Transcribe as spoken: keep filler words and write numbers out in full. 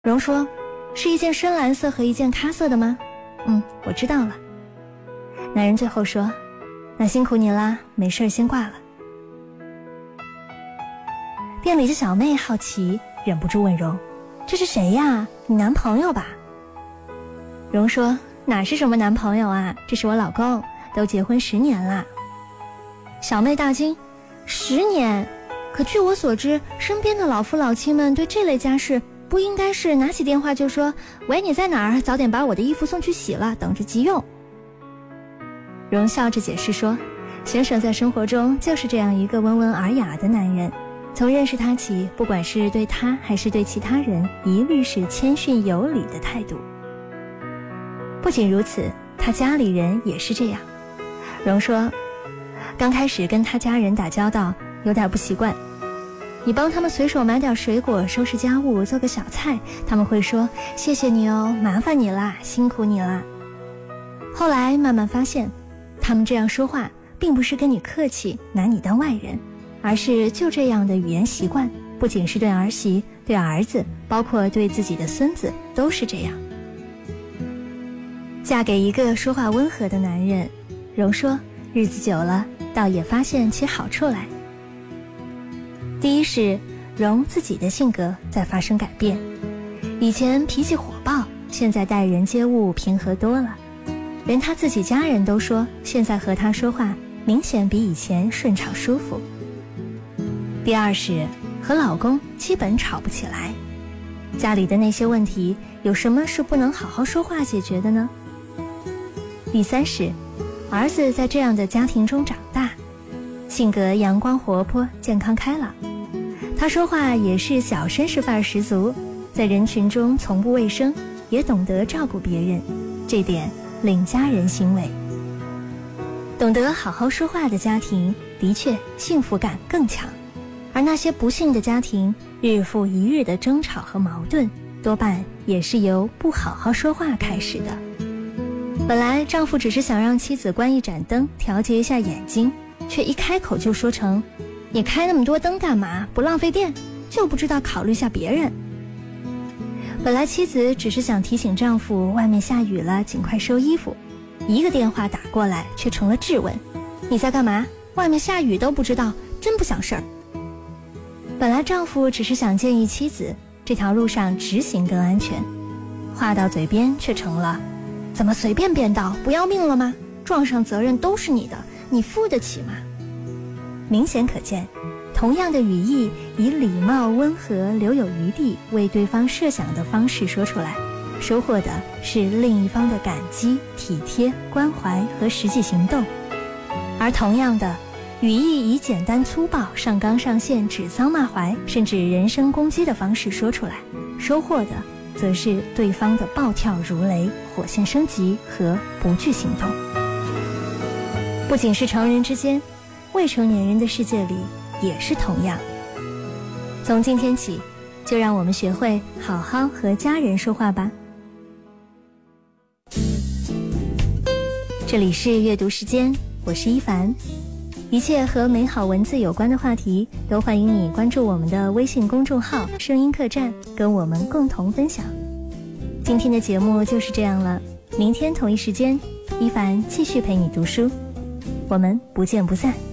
荣说，是一件深蓝色和一件咖色的吗？嗯，我知道了。男人最后说，那辛苦你啦，没事先挂了。店里的小妹好奇，忍不住问荣，这是谁呀？你男朋友吧？荣说，哪是什么男朋友啊，这是我老公，都结婚十年啦。小妹大惊，十年？可据我所知，身边的老夫老妻们对这类家事不应该是拿起电话就说，喂，你在哪儿？早点把我的衣服送去洗了，等着急用。荣笑着解释说，先生在生活中就是这样一个温文尔雅的男人，从认识他起，不管是对他还是对其他人，一律是谦逊有礼的态度。不仅如此，他家里人也是这样。荣说，刚开始跟他家人打交道有点不习惯，你帮他们随手买点水果，收拾家务，做个小菜，他们会说谢谢你哦，麻烦你啦，辛苦你啦。后来慢慢发现，他们这样说话并不是跟你客气，拿你当外人，而是就这样的语言习惯，不仅是对儿媳，对儿子，包括对自己的孙子都是这样。嫁给一个说话温和的男人，荣说日子久了倒也发现其好处来。第一是荣自己的性格在发生改变，以前脾气火爆，现在待人接物平和多了，连他自己家人都说现在和他说话明显比以前顺畅舒服。第二是和老公基本吵不起来，家里的那些问题有什么是不能好好说话解决的呢？第三是儿子在这样的家庭中长大，性格阳光活泼，健康开朗，他说话也是小绅士范儿十足，在人群中从不畏生，也懂得照顾别人，这点令家人欣慰。懂得好好说话的家庭的确幸福感更强，而那些不幸的家庭，日复一日的争吵和矛盾，多半也是由不好好说话开始的。本来丈夫只是想让妻子关一盏灯，调节一下眼睛，却一开口就说成，你开那么多灯干嘛？不浪费电，就不知道考虑下别人。本来妻子只是想提醒丈夫外面下雨了，尽快收衣服，一个电话打过来却成了质问，你在干嘛？外面下雨都不知道，真不想事儿。本来丈夫只是想建议妻子这条路上直行更安全，话到嘴边却成了，怎么随便变道，不要命了吗？撞上责任都是你的，你付得起吗？明显可见，同样的语义，以礼貌、温和、留有余地为对方设想的方式说出来，收获的是另一方的感激、体贴、关怀和实际行动。而同样的语义以简单粗暴、上纲上线、指桑骂槐，甚至人身攻击的方式说出来，收获的则是对方的暴跳如雷、火线升级和不惧行动。不仅是成人之间，未成年人的世界里也是同样。从今天起，就让我们学会好好和家人说话吧。这里是阅读时间，我是一凡。一切和美好文字有关的话题，都欢迎你关注我们的微信公众号声音客栈，跟我们共同分享。今天的节目就是这样了，明天同一时间，一凡继续陪你读书，我们不见不散。